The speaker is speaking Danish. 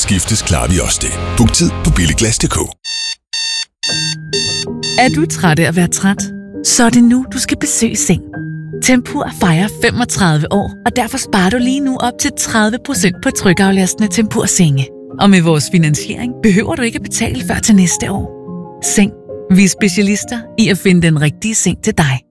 skiftes, klarer vi også det. Book tid på billiglas.dk. Er du træt af at være træt? Så er det nu, du skal besøge Seng. Tempur fejrer 35 år, og derfor sparer du lige nu op til 30% på trykaflastende Tempur-senge. Og med vores finansiering behøver du ikke at betale før til næste år. Seng. Vi er specialister i at finde den rigtige seng til dig.